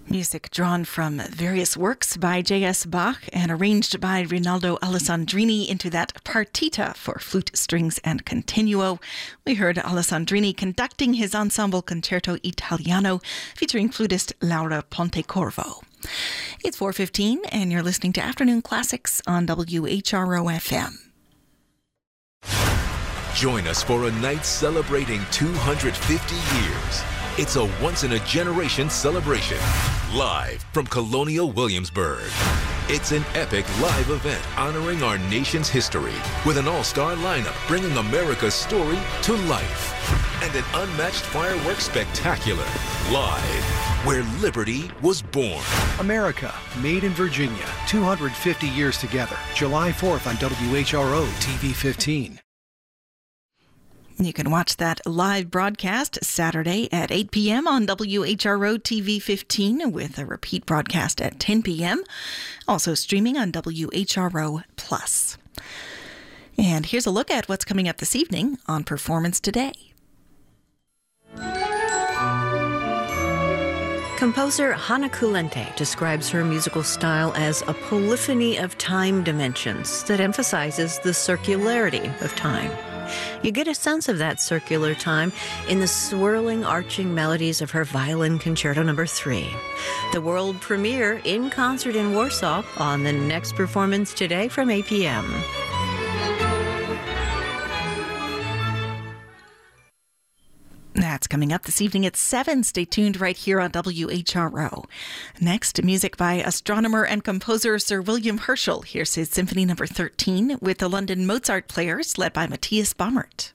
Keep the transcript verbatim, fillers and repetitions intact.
Music drawn from various works by J S Bach and arranged by Rinaldo Alessandrini into that partita for flute, strings, and continuo. We heard Alessandrini conducting his ensemble Concerto Italiano featuring flutist Laura Pontecorvo. It's four fifteen and you're listening to Afternoon Classics on W H R O F M. Join us for a night celebrating two hundred fifty years. It's a once-in-a-generation celebration, live from Colonial Williamsburg. It's an epic live event honoring our nation's history with an all-star lineup bringing America's story to life. And an unmatched fireworks spectacular, live where liberty was born. America, made in Virginia, two hundred fifty years together. July fourth on W H R O T V fifteen. You can watch that live broadcast Saturday at eight p.m. on W H R O T V fifteen with a repeat broadcast at ten p.m. Also streaming on W H R O Plus. And here's a look at what's coming up this evening on Performance Today. Composer Hanna Kulente describes her musical style as a polyphony of time dimensions that emphasizes the circularity of time. You get a sense of that circular time in the swirling, arching melodies of her Violin Concerto Number three. The world premiere in concert in Warsaw on the next Performance Today from eight p.m. That's coming up this evening at seven. Stay tuned right here on W H R O. Next, music by astronomer and composer Sir William Herschel. Here's his Symphony Number thirteen with the London Mozart Players led by Matthias Baumert.